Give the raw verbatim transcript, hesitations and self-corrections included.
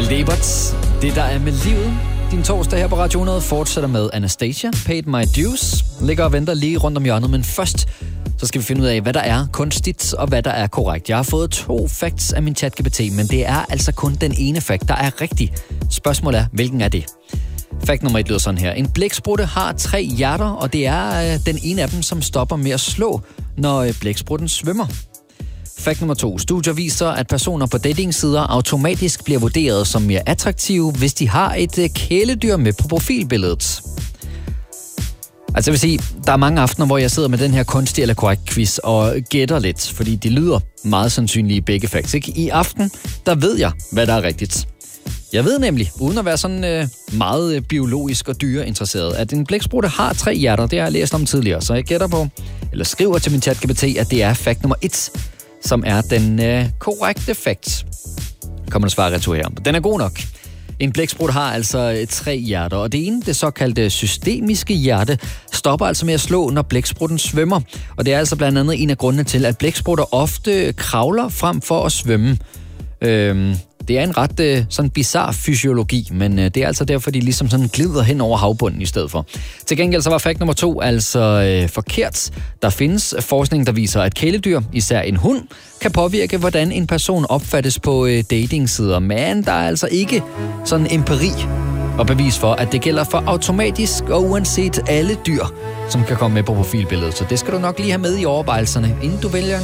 Malte Ebert, det der er med livet. Din torsdag her på Radio hundrede fortsætter med Anastasia, Paid My Dues. Ligger og venter lige rundt om hjørnet, men først så skal vi finde ud af, hvad der er kunstigt og hvad der er korrekt. Jeg har fået to facts af min ChatGPT, men det er altså kun den ene fact, der er rigtig. Spørgsmålet er, hvilken er det? Fact nummer et lyder sådan her. En blæksprutte har tre hjerter, og det er øh, den ene af dem, som stopper med at slå, når øh, blæksprutten svømmer. Fact nummer to. Studier viser, at personer på datingsider automatisk bliver vurderet som mere attraktive, hvis de har et øh, kæledyr med på profilbilledet. Altså jeg vil sige, der er mange aftener, hvor jeg sidder med den her kunstig eller korrekt quiz og gætter lidt, fordi det lyder meget sandsynligt i begge facts. Ikke? I aften, der ved jeg, hvad der er rigtigt. Jeg ved nemlig, uden at være sådan øh, meget øh, biologisk og dyreinteresseret, at en blæksprutte har tre hjerter. Det har jeg læst om tidligere, så jeg gætter på, eller skriver til min ChatGPT, at det er fact nummer et, som er den øh, korrekte fact. Kommer der svar retur her. Den er god nok. En blæksprutte har altså tre hjerter, og det ene, det såkaldte systemiske hjerte, stopper altså med at slå, når blæksprutten svømmer. Og det er altså blandt andet en af grundene til, at blæksprutter ofte kravler frem for at svømme. Øhm, det er en ret øh, sådan bizarre fysiologi, men øh, det er altså derfor, de ligesom sådan glider hen over havbunden i stedet for. Til gengæld så var fact nummer to altså øh, forkert. Der findes forskning, der viser, at kæledyr, især en hund, kan påvirke, hvordan en person opfattes på øh, datingsider. Men der er altså ikke sådan empiri og bevis for, at det gælder for automatisk og uanset alle dyr, som kan komme med på profilbilledet. Så det skal du nok lige have med i overvejelserne, inden du vælger